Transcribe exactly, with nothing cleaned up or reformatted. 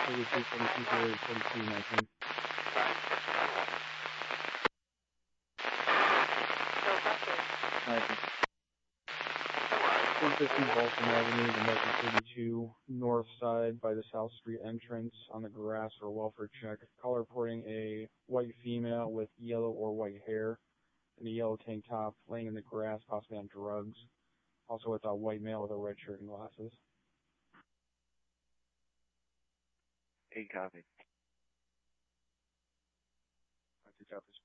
thirty-three, forty-two, forty-eight, forty-two, nineteen. nineteen. one fifty Balsam Avenue, the American thirty-two, north side by the South Street entrance on the grass for a welfare check. Caller reporting a white female with yellow or white hair and a yellow tank top laying in the grass, possibly on drugs. Also with a white male with a red shirt and glasses. Eight copy. Two copies.